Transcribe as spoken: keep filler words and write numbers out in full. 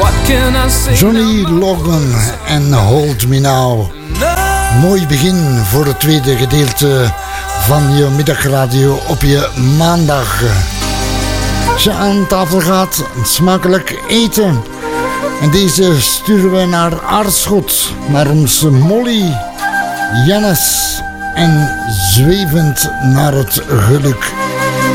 Johnny Logan en Hold Me Now. Mooi begin voor het tweede gedeelte van je middagradio op je maandag. Als je aan tafel gaat, smakelijk eten. En deze sturen we naar Aarschot, naar onze Molly Jannes en Zwevend naar het geluk.